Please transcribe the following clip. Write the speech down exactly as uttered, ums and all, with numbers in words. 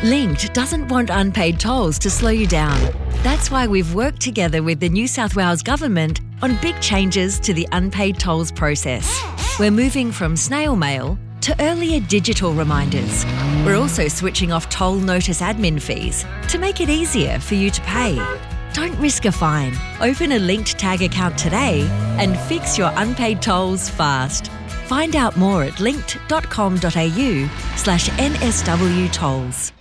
Linked doesn't want unpaid tolls to slow you down. That's why we've worked together with the New South Wales Government on big changes to the unpaid tolls process. We're moving from snail mail to earlier digital reminders. We're also switching off toll notice admin fees to make it easier for you to pay. Don't risk a fine. Open a Linked Tag account today and fix your unpaid tolls fast. Find out more at linked dot com dot a u slash N S W tolls.